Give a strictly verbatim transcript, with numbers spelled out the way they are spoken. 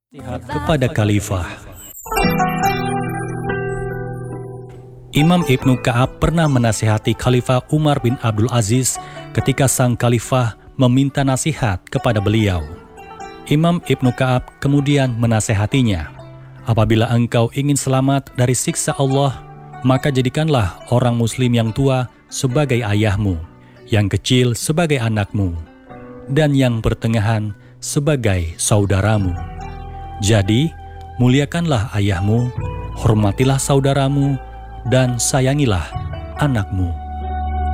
Nasihat kepada Khalifah. Imam Ibnu Ka'ab pernah menasihati Khalifah Umar bin Abdul Aziz ketika sang Khalifah meminta nasihat kepada beliau. Imam Ibnu Ka'ab kemudian menasihatinya, apabila engkau ingin selamat dari siksa Allah, maka jadikanlah orang muslim yang tua sebagai ayahmu, yang kecil sebagai anakmu, dan yang pertengahan sebagai saudaramu. Jadi, muliakanlah ayahmu, hormatilah saudaramu, dan sayangilah anakmu.